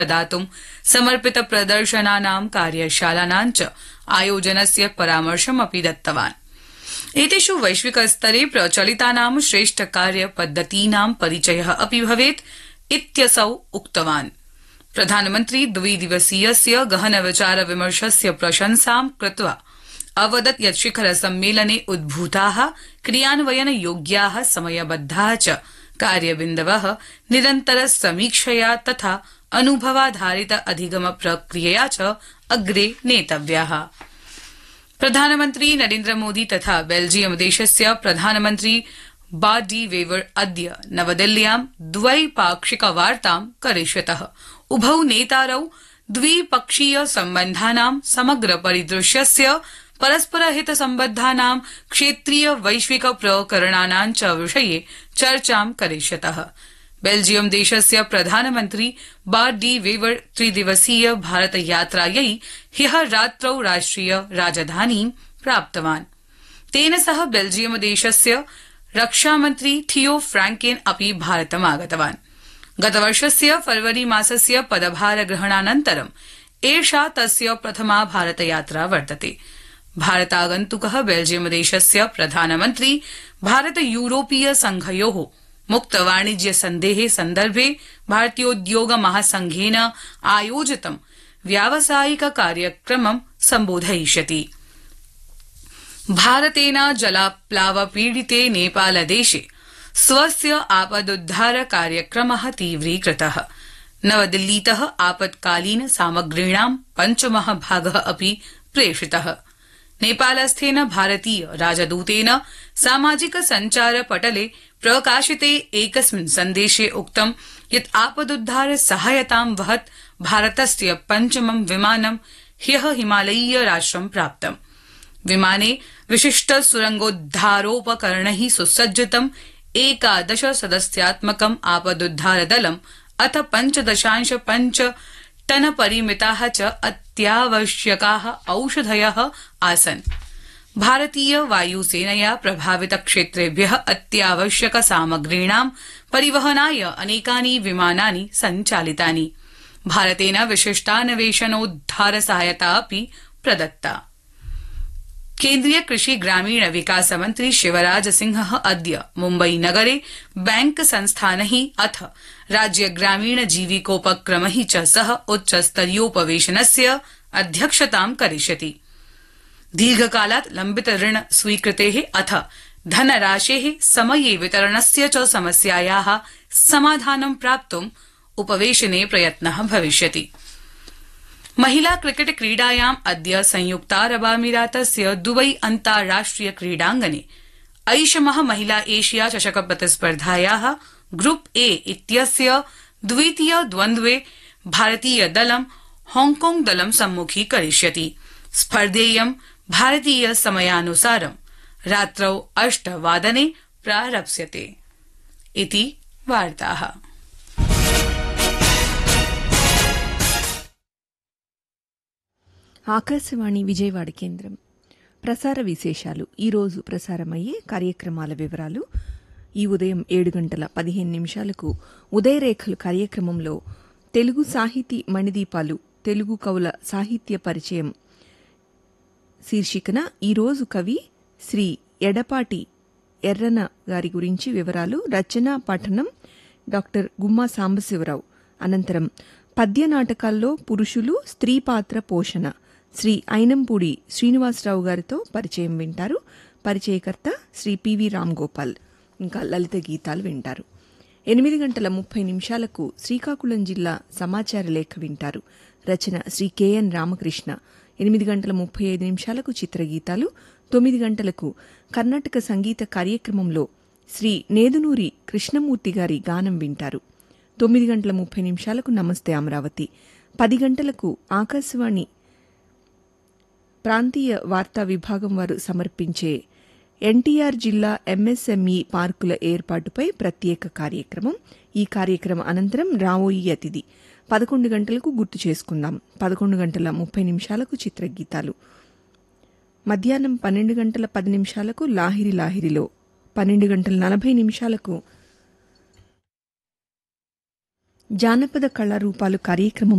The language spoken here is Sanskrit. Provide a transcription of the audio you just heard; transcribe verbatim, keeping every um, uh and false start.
दातुं समर्पित प्रदर्शनानां कार्यशालानां च आयोजनस्य परामर्शमपि दत्तवान्। एतेषु वैश्विक स्तरे प्रचलितानां श्रेष्ठ कार्य पद्धतीनां परिचयः अपि भवेत् इत्यसौ उक्तवान्। प्रधानमन्त्री द्विदिवसीयस्य गहन विचार विमर्शस्य प्रशंसां कृत्वा अवदत् यत् शिखर सम्मेलने उद्भूताः क्रियान्वयन योग्याः समयबद्धाः च कार्यबिन्दवः निरन्तर समीक्षया तथा अनुभवाधारित अधिगम प्रक्रियया च अग्रे नेतव्याः। प्रधानमन्त्री नरेन्द्र मोदी तथा बेल्जियम देशस्य प्रधानमन्त्री बार्ट डी वेवर अद्य नवदिल्ल्यां द्वैपाक्षिक वार्तां करिष्यतः। उभौ नेतारौ द्विपक्षीय सम्बन्धानां समग्र परिदृश्यस्य परस्परहित सम्बद्धानां क्षेत्रीय वैश्विक प्रकरणानां च विषये चर्चां करिष्यतः। बेल्जियम देशस्य प्रधानमन्त्री बार्ट डी वेवर त्रिदिवसीय भारत यात्रायै ह्यः रात्रौ राष्ट्रिय राजधानीं प्राप्तवान्। तेन सह बेल्जियम देशस्य रक्षामन्त्री थियो फ्रांकेन अपि भारतमागतवान्। गतवर्षस्य फरवरी मासस्य पदभार ग्रहणानन्तरं एषा तस्य प्रथमा भारतयात्रा वर्तते। भारतागन्तुकः बेल्जियम देशस्य प्रधानमन्त्री भारत यूरोपीय संघयोः मुक्त वाणिज्य सन्धेः सन्दर्भे भारतीयोद्योग महासंघेन आयोजितं व्यावसायिक कार्यक्रमं सम्बोधयिष्यति। भारतेन जलाप्लाव पीडिते नेपालदेशे स्वस्य आपदुद्धार कार्यक्रमः तीव्रीकृतः। नवदिल्लीतः आपत्कालीन सामग्रीणां पञ्चमः भागः अपि प्रेषितः। नेपालस्थेन भारतीय राजदूतेन सामाजिक सञ्चार पटले प्रकाशिते एकस्मिन् सन्देशे उक्तं यत् आपदुद्धार सहायतां वहत् भारतस्य पञ्चमं विमानं ह्यः हिमालयीय राष्ट्रं प्राप्तम्। विमाने विशिष्ट सुरंगोद्धारोपकरणैः सुसज्जितम् एकादश सदस्यात्मकम् आपदुद्धार दलम् अथ पञ्चदशांश पञ्च टन परिमिताः च अत्यावश्यकाः औषधयः आसन्। भारतीय वायुसेनया प्रभावित क्षेत्रेभ्यः अत्यावश्यक सामग्रीणां परिवहनाय अनेकानि विमानानि सञ्चालितानि। भारतेन विशिष्टान्वेषणोद्धार सहायता अपि प्रदत्ता। केन्द्रीय कृषि ग्रामीण विकास मन्त्री शिवराज सिंह अद्य मुम्बई नगरे बैंक संस्थानैः अथ राज्य ग्रामीण जीविकोपक्रमैः च सह उच्चस्तरीयोपवेशनस्य अध्यक्षतां करिष्यति। दीर्घकालात् लम्बित ऋण स्वीकृतेः अथ धनराशेः समये वितरणस्य च समस्यायाः समाधानं प्राप्तुम् उपवेशने प्रयत्नः भविष्यति। महिला क्रिकेट क्रीडायाम् अद्य संयुक्तारबामीरातस्य दुबई अन्ताराष्ट्रिय क्रीडाङ्गणे ऐषमः महिला एशिया चषक प्रतिस्पर्धायाः ग्रुप ए इत्यस्य द्वितीय द्वन्द्वे भारतीय दलं हांगकांग दलं सम्मुखीकरिष्यति। स्पर्धेयं भारतीय समयानुसारं रात्रौ अष्टवादने प्रारप्स्यते। इति वार्ताः। ఆకాశవాణి విజయవాడ కేంద్రం ప్రసార విశేషాలు. ఈరోజు ప్రసారమయ్యే కార్యక్రమాల వివరాలు. ఈ ఉదయం ఏడు గంటల పదిహేను నిమిషాలకు ఉదయరేఖలు కార్యక్రమంలో తెలుగు సాహితీ మణిదీపాలు తెలుగు కవుల సాహిత్య పరిచయం శీర్షికన ఈరోజు కవి శ్రీ ఎడపాటి ఎర్రన గారి గురించి వివరాలు. రచన పఠనం డాక్టర్ గుమ్మా సాంబశివరావు. అనంతరం పద్య నాటకాల్లో పురుషులు స్త్రీ పాత్ర పోషణ శ్రీ ఐనంపూడి శ్రీనివాసరావు గారితో పరిచయం వింటారు. పరిచయకర్త శ్రీ పివి రామ్ గోపాల్. ఇంకా లలిత గీతాలు వింటారు. ఎనిమిది గంటల ముప్పై నిమిషాలకు శ్రీకాకుళం జిల్లా సమాచార లేఖ వింటారు. రచన శ్రీ కెఎన్ రామకృష్ణ. ఎనిమిది గంటల ముప్పై ఐదు నిమిషాలకు చిత్రగీతాలు. తొమ్మిది గంటలకు కర్ణాటక సంగీత కార్యక్రమంలో శ్రీ నేదునూరి కృష్ణమూర్తి గారి గానం వింటారు. తొమ్మిది గంటల ముప్పై నిమిషాలకు నమస్తే అమరావతి. పది గంటలకు ఆకాశవాణి ప్రాంతీయ వార్తా విభాగం వారు సమర్పించే ఎన్టీఆర్ జిల్లా ఎంఎస్ఎంఈ పార్కుల ఏర్పాటుపై ప్రత్యేక కార్యక్రమం. ఈ కార్యక్రమం అనంతరం రావోయి అతిథి. పదకొండు గంటలకు గుర్తు చేసుకుందాం. పదకొండు గంటల ముప్పై నిమిషాలకు చిత్రగీతాలు. మధ్యాహ్నం పన్నెండు గంటల పది నిమిషాలకు లాహిరి లాహిరిలో, పన్నెండు గంటల నలభై నిమిషాలకు జానపద కళారూపాలు కార్యక్రమం